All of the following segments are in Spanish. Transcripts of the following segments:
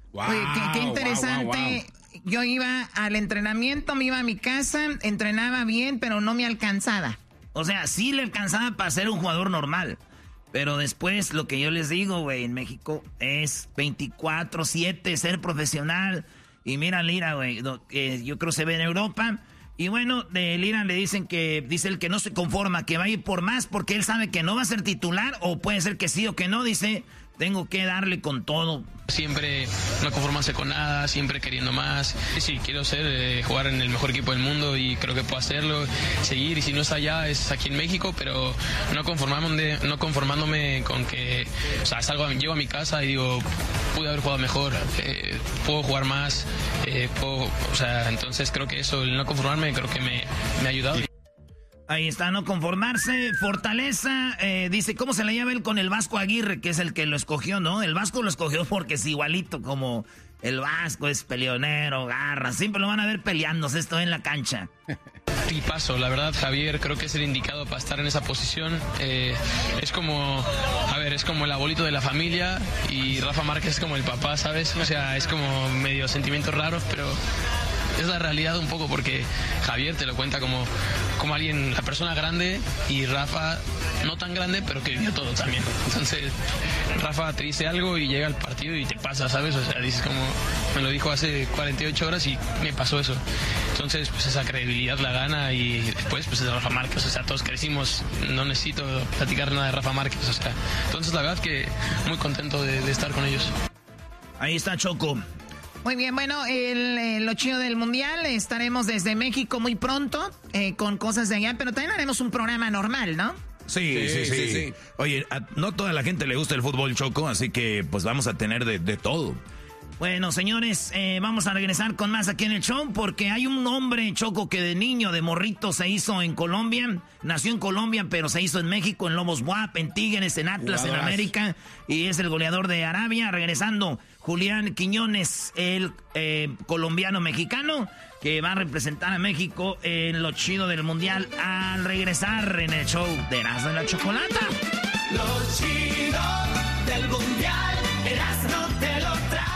Wow, oye, qué interesante. Wow. Yo iba al entrenamiento, me iba a mi casa, entrenaba bien, pero no me alcanzaba. O sea, sí le alcanzaba para ser un jugador normal. Pero después, lo que yo les digo, güey, en México es 24/7, ser profesional. Y mira, Lira, güey, yo creo se ve en Europa. Y bueno, de Lira le dicen que, dice el que no se conforma, que va a ir por más porque él sabe que no va a ser titular, o puede ser que sí o que no, dice, tengo que darle con todo. Siempre no conformarse con nada, siempre queriendo más. Sí, quiero jugar en el mejor equipo del mundo y creo que puedo hacerlo, seguir, y si no es allá, es aquí en México, pero no conformándome con que, o sea, llego a mi casa y digo, pude haber jugado mejor, puedo jugar más, entonces creo que eso, el no conformarme, creo que me ha ayudado. Ahí está, no conformarse, fortaleza, dice, ¿cómo se le llama él con el Vasco Aguirre, que es el que lo escogió, no? El Vasco lo escogió porque es igualito como el Vasco, es peleonero, garra, siempre lo van a ver peleándose esto en la cancha. Tipazo, la verdad, Javier, creo que es el indicado para estar en esa posición. Es como el abuelito de la familia y Rafa Márquez es como el papá, ¿sabes? O sea, es como medio sentimientos raros, pero es la realidad un poco, porque Javier te lo cuenta como alguien, la persona grande, y Rafa no tan grande, pero que vivió todo también. Entonces, Rafa te dice algo y llega al partido y te pasa, ¿sabes? O sea, dices como, me lo dijo hace 48 horas y me pasó eso. Entonces, pues esa credibilidad la gana, y después, pues es de Rafa Márquez. O sea, todos crecimos, no necesito platicar nada de Rafa Márquez. O sea, entonces la verdad que muy contento de estar con ellos. Ahí está Choco. Muy bien, bueno, lo chido del Mundial, estaremos desde México muy pronto con cosas de allá, pero también haremos un programa normal, ¿no? Sí. Oye, no toda la gente le gusta el fútbol, Choco, así que pues vamos a tener de todo. Bueno, señores, vamos a regresar con más aquí en el show, porque hay un hombre, Choco, que de niño, de morrito, se hizo en Colombia, nació en Colombia, pero se hizo en México, en Lobos WAP, en Tigres, en Atlas, en América, y es el goleador de Arabia. Regresando, Julián Quiñones, el colombiano-mexicano, que va a representar a México en lo chido del Mundial, al regresar en el show de Erasmo y la Chocolata. Lo chido del Mundial, Erasmo te lo trae.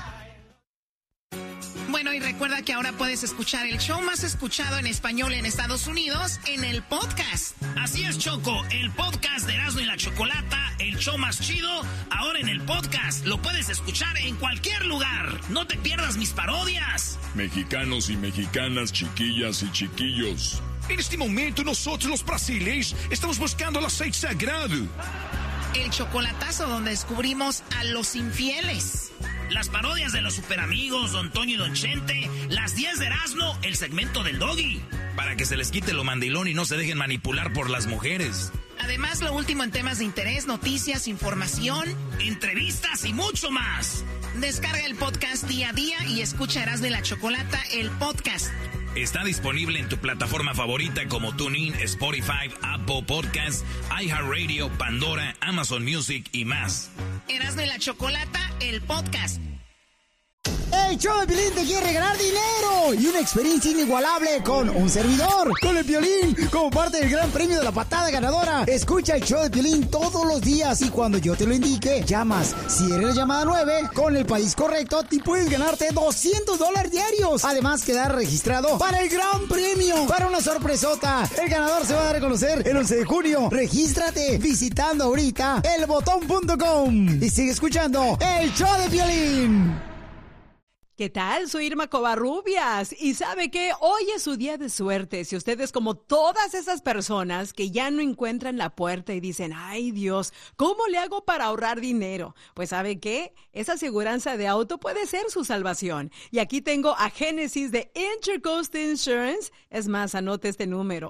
Bueno, y recuerda que ahora puedes escuchar el show más escuchado en español en Estados Unidos en el podcast. Así es, Choco, el podcast de Erasmo y la Chocolata, el show más chido, ahora en el podcast. Lo puedes escuchar en cualquier lugar. No te pierdas mis parodias. Mexicanos y mexicanas, chiquillas y chiquillos. En este momento nosotros los brasileños estamos buscando el aceite sagrado. El chocolatazo donde descubrimos a los infieles. Las parodias de los superamigos, Don Toño y Don Chente. Las 10 de Erasmo, el segmento del Doggy. Para que se les quite lo mandilón y no se dejen manipular por las mujeres. Además, lo último en temas de interés, noticias, información, entrevistas y mucho más. Descarga el podcast día a día y escucha Erasmo y la Chocolata, el podcast. Está disponible en tu plataforma favorita como TuneIn, Spotify, Apple Podcasts, iHeartRadio, Pandora, Amazon Music y más. Erasmo y la Chocolata, el podcast. El show de Piolín te quiere regalar dinero y una experiencia inigualable con un servidor, con el Piolín, como parte del gran premio de la patada ganadora. Escucha el show de Piolín todos los días y cuando yo te lo indique, llamas. Si eres la llamada 9, con el país correcto, te puedes ganarte $200 diarios. Además, quedar registrado para el gran premio, para una sorpresota. El ganador se va a dar a conocer el 11 de junio. Regístrate visitando ahorita elbotón.com y sigue escuchando el show de Piolín. ¿Qué tal? Soy Irma Covarrubias y ¿sabe qué? Hoy es su día de suerte. Si usted es como todas esas personas que ya no encuentran la puerta y dicen, ay Dios, ¿cómo le hago para ahorrar dinero? Pues ¿sabe qué? Esa aseguranza de auto puede ser su salvación. Y aquí tengo a Génesis de Intercoast Insurance. Es más, anote este número,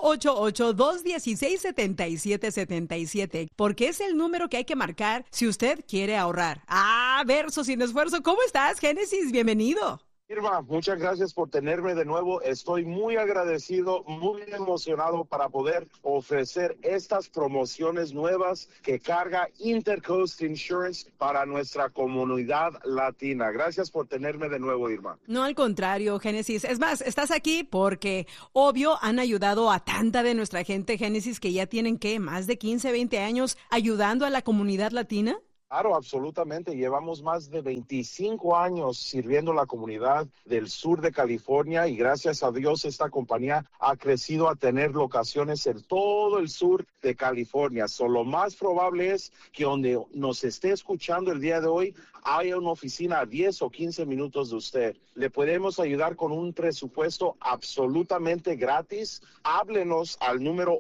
888-216-7777, porque es el número que hay que marcar si usted quiere ahorrar. Verso sin esfuerzo. ¿Cómo estás, Génesis? Bienvenido. Irma, muchas gracias por tenerme de nuevo. Estoy muy agradecido, muy emocionado para poder ofrecer estas promociones nuevas que carga Intercoast Insurance para nuestra comunidad latina. Gracias por tenerme de nuevo, Irma. No, al contrario, Génesis. Es más, estás aquí porque, obvio, han ayudado a tanta de nuestra gente, Génesis, que ya tienen, ¿qué? Más de 15, 20 años ayudando a la comunidad latina. Claro, absolutamente. Llevamos más de 25 años sirviendo a la comunidad del sur de California y gracias a Dios esta compañía ha crecido a tener locaciones en todo el sur de California. Lo más probable es que donde nos esté escuchando el día de hoy haya una oficina a 10 o 15 minutos de usted. Le podemos ayudar con un presupuesto absolutamente gratis. Háblenos al número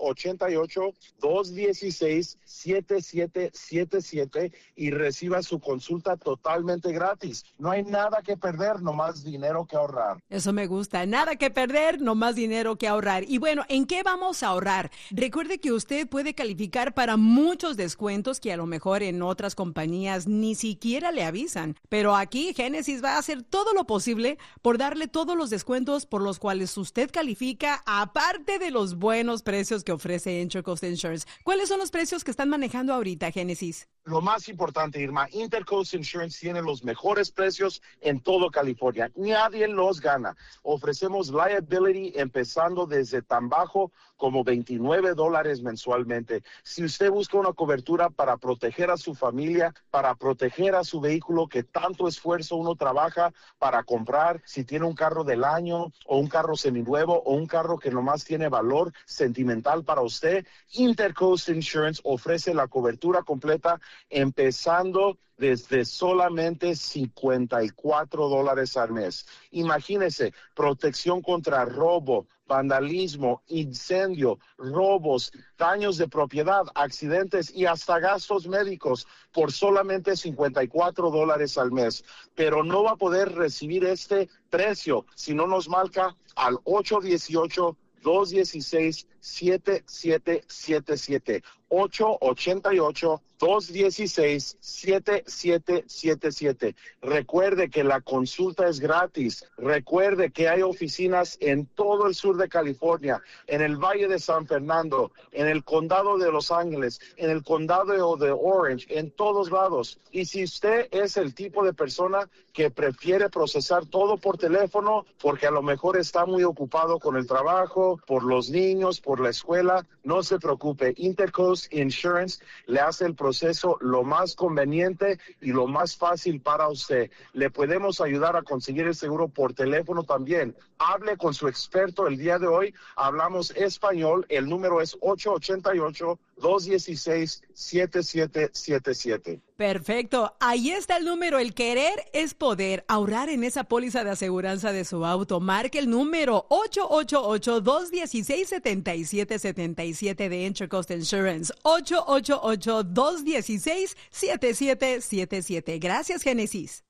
888-216-7777 y reciba su consulta totalmente gratis. No hay nada que perder, nomás dinero que ahorrar. Eso me gusta, nada que perder, nomás dinero que ahorrar. Y bueno, ¿en qué vamos a ahorrar? Recuerde que usted puede calificar para muchos descuentos que a lo mejor en otras compañías ni siquiera le avisan. Pero aquí Génesis va a hacer todo lo posible por darle todos los descuentos por los cuales usted califica, aparte de los buenos precios que ofrece Intercoast Insurance. ¿Cuáles son los precios que están manejando ahorita, Génesis? Lo más importante, Irma, Intercoast Insurance tiene los mejores precios en todo California. Nadie los gana. Ofrecemos liability empezando desde tan bajo como $29 mensualmente. Si usted busca una cobertura para proteger a su familia, para proteger a su vehículo que tanto esfuerzo uno trabaja para comprar, si tiene un carro del año o un carro seminuevo o un carro que nomás tiene valor sentimental para usted, Intercoast Insurance ofrece la cobertura completa empezando desde solamente $54 al mes. Imagínese, protección contra robo, vandalismo, incendio, robos, daños de propiedad, accidentes y hasta gastos médicos por solamente $54 al mes. Pero no va a poder recibir este precio si no nos marca al 818-216-7777. 888-216-7777. Recuerde que la consulta es gratis. Recuerde que hay oficinas en todo el sur de California, en el Valle de San Fernando, en el condado de Los Ángeles, en el condado de Orange, en todos lados. Y si usted es el tipo de persona que prefiere procesar todo por teléfono, porque a lo mejor está muy ocupado con el trabajo, por los niños, por la escuela, no se preocupe. Intercoast Insurance le hace el proceso lo más conveniente y lo más fácil para usted. Le podemos ayudar a conseguir el seguro por teléfono también. Hable con su experto el día de hoy. Hablamos español. El número es 888-216-7777. Perfecto. Ahí está el número. El querer es poder. Ahorrar en esa póliza de aseguranza de su auto. Marque el número 888-216-7777 de Intercoast Insurance. 888-216-7777. Gracias, Génesis.